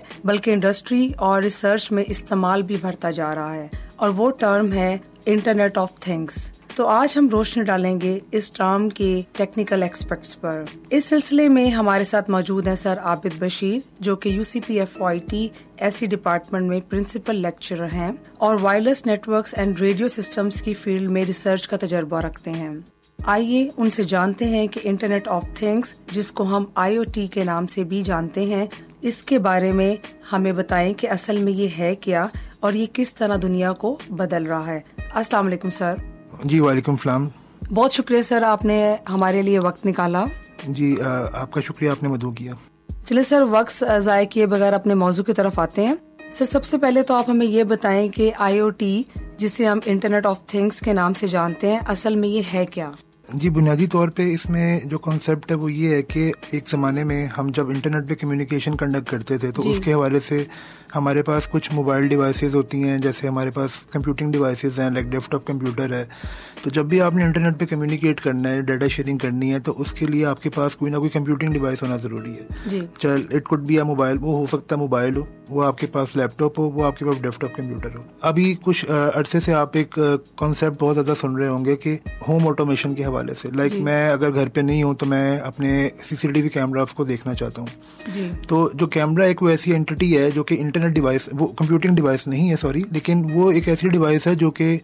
बल्कि इंडस्ट्री और रिसर्च में इस्तेमाल भी बढ़ता जा रहा है, और वो टर्म है इंटरनेट ऑफ थिंग्स। तो आज हम रोशनी डालेंगे इस टर्म के टेक्निकल एस्पेक्ट्स पर। इस सिलसिले में हमारे साथ मौजूद हैं सर आबिद बशीर, जो कि UCPFYT ऐसी डिपार्टमेंट में प्रिंसिपल लेक्चरर हैं और wireless networks and radio systems की फील्ड में रिसर्च का तजर्बा रखते हैं। आइए उनसे जानते हैं कि इंटरनेट ऑफ थिंग्स, जिसको हम IoT के नाम से भी जानते हैं, इसके बारे में हमें बताएं कि असल में ये है क्या और ये किस तरह दुनिया को बदल रहा है। अस्सलाम वालेकुम सर। जी वालेकुम सलाम। बहुत शुक्रिया सर, आपने हमारे लिए वक्त निकाला। जी आपका शुक्रिया, आपने मदऊ किया। चलिए सर, वक्त ज़ाय किए बगैर अपने मौजू की तरफ आते हैं। सर, सबसे पहले तो आप हमें ये बताएं कि IoT, जिसे हम इंटरनेट ऑफ थिंग्स के नाम से जानते हैं, असल में ये है क्या? जी, बुनियादी तौर पे इसमें जो कॉन्सेप्ट है वो ये है कि एक ज़माने में हम जब इंटरनेट पे कम्युनिकेशन कंडक्ट करते थे तो उसके हवाले से हमारे पास कुछ मोबाइल डिवाइसेस होती हैं, जैसे हमारे पास कंप्यूटिंग डिवाइसेस हैं, लाइक डेस्कटॉप कंप्यूटर है। तो जब भी आपने इंटरनेट पे कम्युनिकेट करना है, डाटा शेयरिंग करनी है, तो उसके लिए आपके पास कोई ना कोई कंप्यूटिंग डिवाइस होना ज़रूरी है। चल it could be a mobile, वो हो सकता है मोबाइल हो, वो आपके पास लैपटॉप हो, वो आपके पास डेस्कटॉप कंप्यूटर हो। अभी कुछ अरसे से आप एक कॉन्सेप्ट बहुत ज़्यादा सुन रहे होंगे कि होम ऑटोमेशन के हवाले से, लाइक मैं अगर घर पे नहीं हूँ तो मैं अपने CCTV कैमरास को देखना चाहता हूँ। तो जो कैमरा एक वो ऐसी एंटिटी है जो कि इंटरनेट डिवाइस, वो कंप्यूटिंग डिवाइस नहीं है सॉरी, लेकिन वो एक ऐसी डिवाइस है जो कि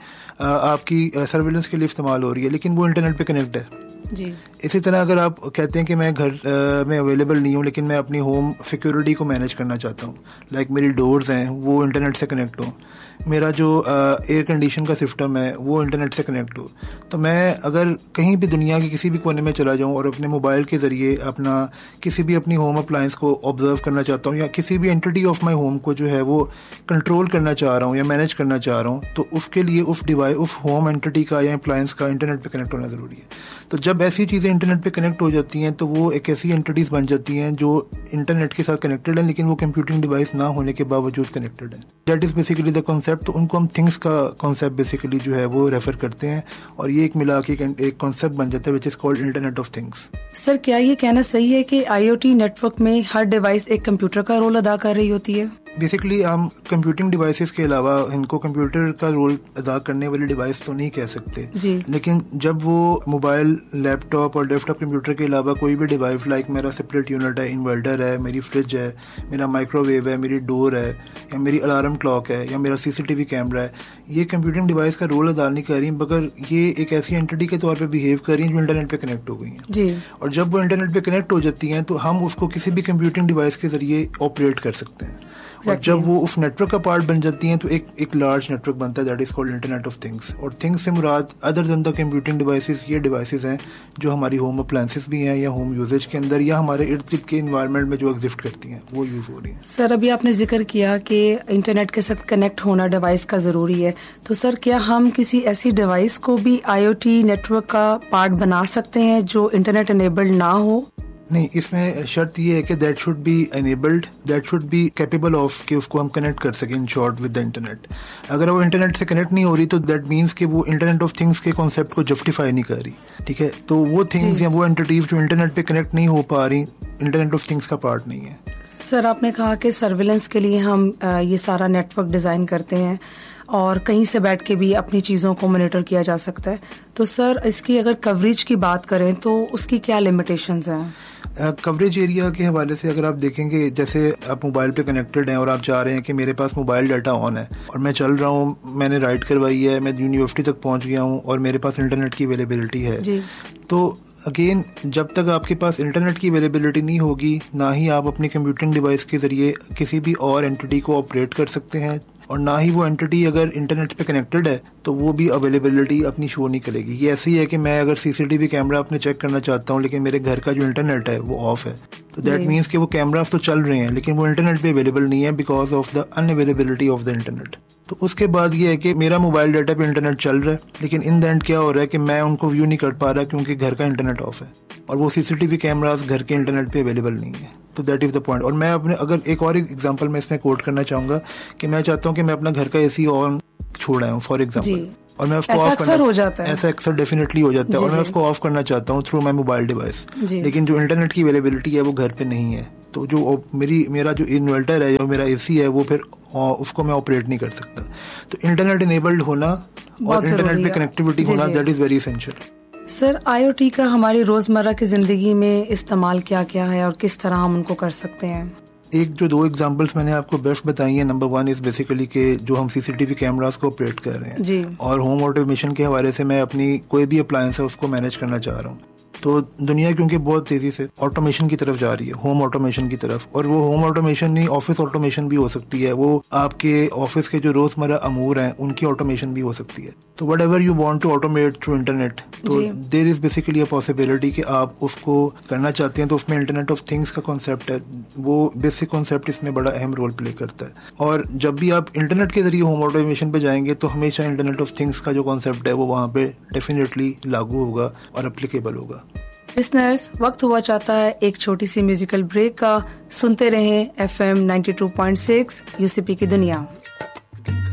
आपकी सर्विलेंस के लिए इस्तेमाल हो रही है, लेकिन वो इंटरनेट पे कनेक्ट है। जी। इसी तरह अगर आप कहते हैं कि मैं घर में अवेलेबल नहीं हूँ लेकिन मैं अपनी होम सिक्योरिटी को मैनेज करना चाहता हूँ, लाइक मेरी डोर्स हैं वो इंटरनेट से कनेक्ट हो, मेरा जो एयर कंडीशन का सिस्टम है वो इंटरनेट से कनेक्ट हो, तो मैं अगर कहीं भी दुनिया के किसी भी कोने में चला जाऊँ और अपने मोबाइल के ज़रिए अपना किसी भी अपनी होम अप्लायंस को ऑब्जर्व करना चाहता हूँ या किसी भी एंटिटी ऑफ माई होम को जो है वो कंट्रोल करना चाह रहा हूँ या मैनेज करना चाह रहा हूँ, तो उसके लिए उस डिवाइस, उस होम एंटिटी का या अप्लायंस का इंटरनेट पर कनेक्ट होना ज़रूरी है। तो जब ऐसी चीज़ें इंटरनेट पे कनेक्ट हो जाती हैं तो वो एक ऐसी एंटिटीज़ बन जाती हैं जो इंटरनेट के साथ कनेक्टेड है, लेकिन वो कंप्यूटिंग डिवाइस ना होने के बावजूद कनेक्टेड है। That is basically the concept. तो उनको हम थिंग्स का कॉन्सेप्ट बेसिकली जो है वो रेफर करते हैं, और ये एक मिला के एक कॉन्सेप्ट बन जाता है which is called internet of things. Sir, क्या ये कहना सही है कि IoT नेटवर्क में हर डिवाइस एक कंप्यूटर का रोल अदा कर रही होती है? बेसिकली हम कंप्यूटिंग डिवाइसेस के अलावा इनको कंप्यूटर का रोल अदा करने वाली डिवाइस तो नहीं कह सकते जी। लेकिन जब वो मोबाइल, लैपटॉप और डेस्कटॉप कंप्यूटर के अलावा कोई भी डिवाइस, लाइक मेरा सेपरेट यूनिट है, इन्वर्टर है, मेरी फ्रिज है, मेरा माइक्रोवेव है, मेरी डोर है, या मेरी अलार्म क्लॉक है, या मेरा CCTV कैमरा है, ये कंप्यूटिंग डिवाइस का रोल अदा नहीं कर रही, मगर ये एक ऐसी एंटिटी के तौर पर बिहेव कर रही है जो इंटरनेट पे कनेक्ट हो गई है जी। और जब वो इंटरनेट पे कनेक्ट हो जाती हैं तो हम उसको किसी भी कंप्यूटिंग डिवाइस के जरिए ऑपरेट कर सकते हैं। और जब वो उस नेटवर्क का पार्ट बन जाती हैं तो एक लार्ज नेटवर्क बनता है, that is called internet of things. और थिंग्स से मुराद other than the computing devices ये डिवाइसेस हैं जो हमारी होम अप्लायंसेस भी हैं या होम यूजेज के अंदर या हमारे इर्द गिर्द के इन्वायरमेंट में जो एग्जिस्ट करती हैं वो यूज हो रही हैं। सर, अभी आपने जिक्र किया कि इंटरनेट के साथ कनेक्ट होना डिवाइस का जरूरी है, तो सर क्या हम किसी ऐसी डिवाइस को भी IoT नेटवर्क का पार्ट बना सकते हैं जो इंटरनेट एनेबल्ड ना हो? नहीं, इसमें शर्त ये है कि that should be enabled, that should be capable of कि उसको हम कनेक्ट कर सकें in short with the internet. अगर वो इंटरनेट से कनेक्ट नहीं हो रही तो दैट मीन्स कि वो इंटरनेट ऑफ थिंग्स के कॉन्सेप्ट को जस्टिफाई नहीं कर रही। ठीक है, तो वो थिंग्स या वो एंटिटीज जो इंटरनेट पे कनेक्ट नहीं हो पा रही इंटरनेट ऑफ थिंग्स का पार्ट नहीं है। सर, आपने कहा कि सर्विलेंस के लिए हम ये सारा नेटवर्क डिज़ाइन करते हैं और कहीं से बैठ के भी अपनी चीज़ों को मॉनिटर किया जा सकता है, तो सर इसकी अगर कवरेज की बात करें तो उसकी क्या लिमिटेशंस हैं? कवरेज एरिया के हवाले से अगर आप देखेंगे, जैसे आप मोबाइल पे कनेक्टेड हैं और आप चाह रहे हैं कि मेरे पास मोबाइल डाटा ऑन है और मैं चल रहा हूँ, मैंने राइड करवाई है, मैं यूनिवर्सिटी तक पहुँच गया हूँ और मेरे पास इंटरनेट की अवेलेबिलिटी है जी। तो अगेन, जब तक आपके पास इंटरनेट की अवेलेबिलिटी नहीं होगी, ना ही आप अपनी कंप्यूटिंग डिवाइस के जरिए किसी भी और एंटिटी को ऑपरेट कर सकते हैं, और ना ही वो एंटिटी अगर इंटरनेट पे कनेक्टेड है तो वो भी अवेलेबिलिटी अपनी शो नहीं करेगी। ये ऐसी है कि मैं अगर CCTV कैमरा अपने चेक करना चाहता हूँ लेकिन मेरे घर का जो इंटरनेट है वो ऑफ है, तो दैट मीन्स कि वो कैमरास तो चल रहे हैं लेकिन वो इंटरनेट पे अवेलेबल नहीं है because of the unavailability of the internet. तो उसके बाद ये है कि मेरा मोबाइल डाटा पे इंटरनेट चल रहा है लेकिन इन द एंड क्या हो रहा है कि मैं उनको व्यू नहीं कर पा रहा क्योंकि घर का इंटरनेट ऑफ है और वो CCTV कैमरास घर के इंटरनेट पे अवेलेबल नहीं है। तो दैट इज द पॉइंट। और मैं अपने अगर एक और एग्जांपल मैं इसमें कोट करना चाहूंगा कि मैं चाहता हूँ कि मैं अपना घर का AC ऑन छोड़ आया हूँ फॉर एग्जांपल, और मैं उसको ऑफ करना, हो जाता है, ऐसा अक्सर डेफिनेटली हो जाता है, और मैं उसको ऑफ करना चाहता हूँ थ्रू माई मोबाइल डिवाइस, लेकिन जो इंटरनेट की अवेलेबिलिटी है वो घर पे नहीं है तो जो मेरा जो इन्वर्टर है या मेरा एसी है वो फिर उसको मैं ऑपरेट नहीं कर सकता। तो इंटरनेट इनेबल्ड होना और इंटरनेट पे कनेक्टिविटी होना, that is very essential. Sir, IoT का हमारी रोजमर्रा की जिंदगी में इस्तेमाल क्या क्या है और किस तरह हम उनको कर सकते हैं? एक जो 2 एग्जांपल्स मैंने आपको बेस्ट बताई है, नंबर 1 इज बेसिकली के जो हम CCTV कैमरास को ऑपरेट कर रहे हैं जी। और होम ऑटोमेशन के हवाले से मैं अपनी कोई भी अप्लायंस है उसको मैनेज करना चाह रहा हूँ। तो दुनिया क्योंकि बहुत तेजी से ऑटोमेशन की तरफ जा रही है, होम ऑटोमेशन की तरफ, और वो होम ऑटोमेशन नहीं, ऑफिस ऑटोमेशन भी हो सकती है, वो आपके ऑफिस के जो रोजमर्रा अमूर हैं उनकी ऑटोमेशन भी हो सकती है। तो what ever you want to automate through internet, तो there is basically a possibility कि आप उसको करना चाहते हैं, तो उसमें इंटरनेट ऑफ थिंग्स का कॉन्सेप्ट है, वो बेसिक कॉन्सेप्ट इसमें बड़ा अहम रोल प्ले करता है। और जब भी आप इंटरनेट के जरिए होम ऑटोमेशन पे जाएंगे तो हमेशा इंटरनेट ऑफ थिंग्स का जो कॉन्सेप्ट है वो वहाँ पे डेफिनेटली लागू होगा और एप्लीकेबल होगा। लिसनर्स, वक्त हुआ चाहता है एक छोटी सी म्यूजिकल ब्रेक का। सुनते रहें FM 92.6 UCP की दुनिया।